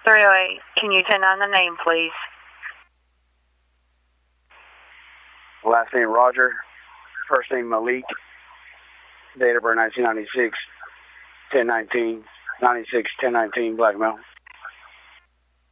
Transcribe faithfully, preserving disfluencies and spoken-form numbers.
three oh eight. Can you send on the name, please? Last name Roger. First name Malik. Date of birth nineteen ninety-six. ten nineteen. ninety-six ten nineteen. Black male.